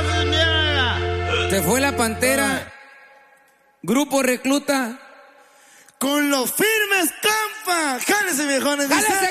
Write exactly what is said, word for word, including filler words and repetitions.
Se fue la Pantera. Grupo Recluta. Con los firmes, compa. Jálese, viejones. ¡Jálese!